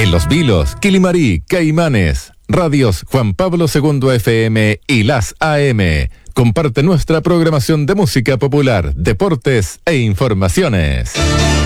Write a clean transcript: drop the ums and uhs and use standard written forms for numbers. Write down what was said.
En Los Vilos, Quilimarí, Caimanes, radios Juan Pablo II FM y las AM. Comparte nuestra programación de música popular, deportes e informaciones.